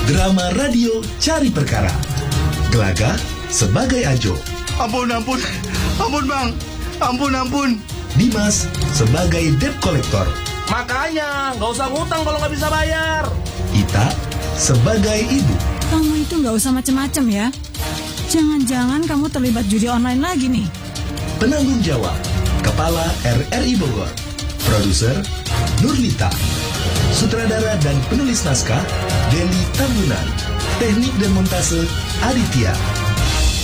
Drama radio Cari Perkara. Gelaga sebagai Ajo. Ampun bang. Ampun. Dimas sebagai debt collector. Makanya nggak usah ngutang kalau nggak bisa bayar. Ita sebagai ibu. Kamu itu nggak usah macem-macem ya. Jangan-jangan kamu terlibat judi online lagi nih. Penanggung jawab Kepala RRI Bogor. Produser Nurlita. Sutradara dan penulis naskah Deli Tambunan. Teknik dan montase Aditya.